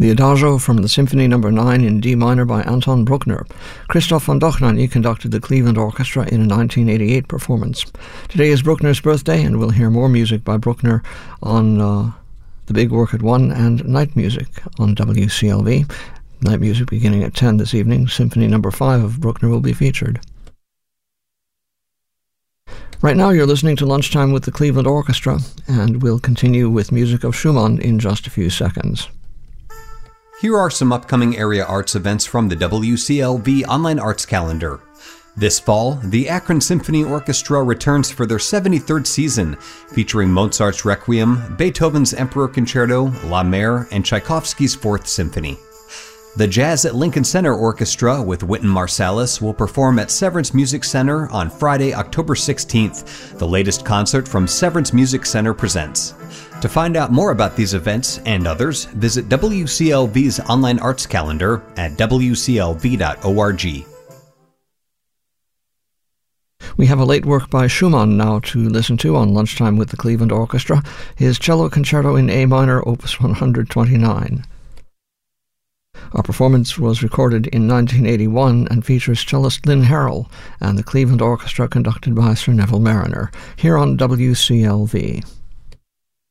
The Adagio from the Symphony No. 9 in D minor by Anton Bruckner. Christoph von Dohnanyi conducted the Cleveland Orchestra in a 1988 performance. Today is Bruckner's birthday, and we'll hear more music by Bruckner on The Big Work at 1 and Night Music on WCLV. Night music beginning at 10 this evening. Symphony No. 5 of Bruckner will be featured. Right now you're listening to Lunchtime with the Cleveland Orchestra, and we'll continue with music of Schumann in just a few seconds. Here are some upcoming area arts events from the WCLV Online Arts Calendar. This fall, the Akron Symphony Orchestra returns for their 73rd season, featuring Mozart's Requiem, Beethoven's Emperor Concerto, La Mer, and Tchaikovsky's Fourth Symphony. The Jazz at Lincoln Center Orchestra with Wynton Marsalis will perform at Severance Music Center on Friday, October 16th, the latest concert from Severance Music Center Presents. To find out more about these events and others, visit WCLV's online arts calendar at wclv.org. We have a late work by Schumann now to listen to on Lunchtime with the Cleveland Orchestra, his Cello Concerto in A minor, Opus 129. Our performance was recorded in 1981 and features cellist Lynn Harrell and the Cleveland Orchestra conducted by Sir Neville Marriner, here on WCLV.